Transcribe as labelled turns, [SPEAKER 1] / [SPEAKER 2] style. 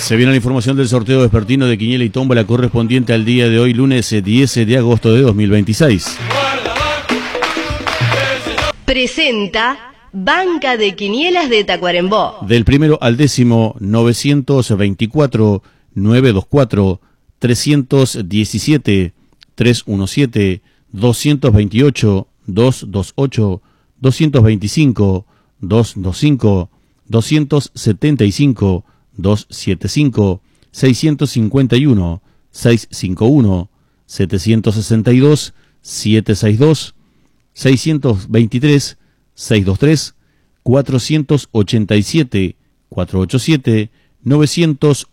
[SPEAKER 1] Se viene la información del sorteo vespertino de quiniela y tómbola correspondiente al día de hoy, lunes 10 de agosto de 2026.
[SPEAKER 2] Presenta Banca de Quinielas de Tacuarembó.
[SPEAKER 1] Del primero al décimo, 924, 924, 317, 317, 228, 228, 225, 225, 275, 275, 651, 651, 762, 762, 623, 623, 487, 487, 901,